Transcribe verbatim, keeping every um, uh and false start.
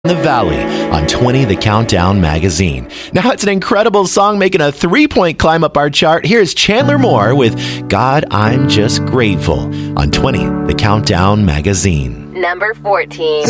the Valley on twenty The Countdown magazine. Now it's an incredible song making a three-point climb up our chart. Here's Chandler Moore with God, I'm Just Grateful on twenty The Countdown magazine. Number fourteen.